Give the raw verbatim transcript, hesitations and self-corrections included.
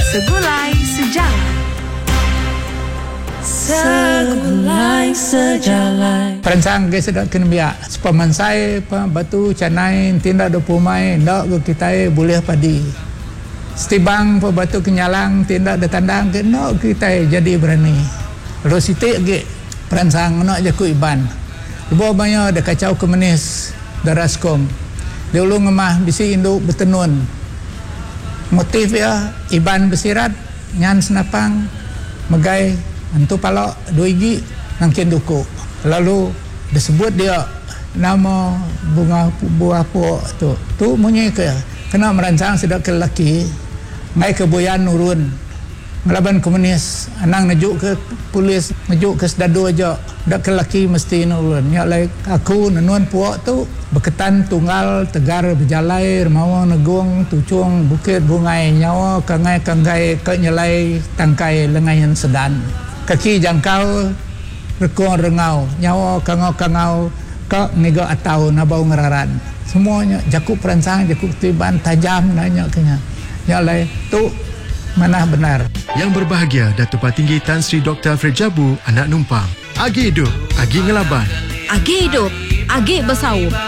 Segulai Sejarah. Segulai Sejarah. Perancang ke sedap kena biak. Sepaman saya batu canai tindak do pumai ndak ke kita boleh padi. Setibang pa batu kenyalang tindak de tandang ke ndak kita jadi berani. Lalu sitik ke perancang nak jaku iban. Lepas banyak de kacau komunis daraskom. Dia ulung ngemah bisi induk bertenun. Motif ya iban bersirat nyan senapang megai antu palok dua igi nangkin duku. Lalu disebut dia nama bunga buah pok tu. Tu munyi ke kena merancang sedap ke lelaki ngai ke boyan nurun melaban komunis anang nejuk ke polis nejuk ke sedadu aja dak ke lelaki mesti nurun nya lai aku nenun puak tu berketan tunggal tegar berjalai remawa negung tucung bukit bungai nyawa kangai kangai ke nyelai tangkai lengayan sedan kaki jangkau rekong rengau nyawa kangau kangau ke nego atau nabau ngeraran semuanya jakuk perancang jakuk tiban tajam nanya kenya nya lai tu mana benar. Yang berbahagia Datuk Patinggi Tan Sri Doktor Alfred Jabu anak numpang. Agi hidup, agi ngelaban. Agi hidup, agi bersau.